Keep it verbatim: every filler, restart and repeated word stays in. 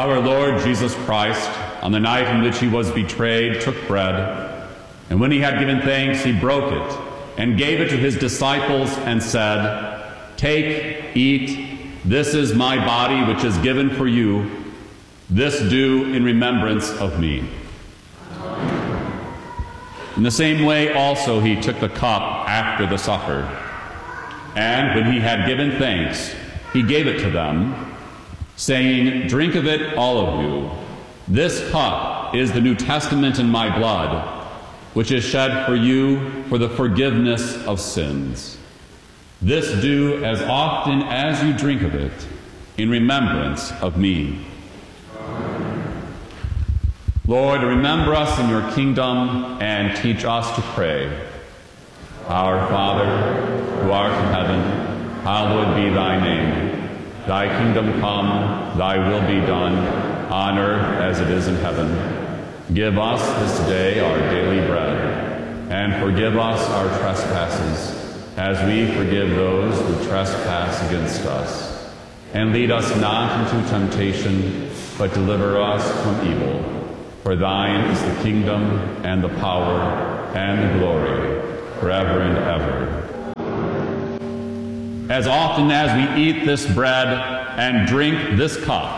Our Lord Jesus Christ, on the night in which he was betrayed, took bread, and when he had given thanks, he broke it, and gave it to his disciples, and said, "Take, eat, this is my body which is given for you. This do in remembrance of me." In the same way also he took the cup after the supper, and when he had given thanks, he gave it to them, saying, "Drink of it, all of you. This cup is the New Testament in my blood, which is shed for you for the forgiveness of sins. This do as often as you drink of it in remembrance of me." Lord, remember us in your kingdom and teach us to pray. Our Father, who art in heaven, hallowed be thy name. Thy kingdom come, thy will be done, on earth as it is in heaven. Give us this day our daily bread, and forgive us our trespasses, as we forgive those who trespass against us. And lead us not into temptation, but deliver us from evil. For thine is the kingdom, and the power, and the glory, forever and ever. As often as we eat this bread and drink this cup,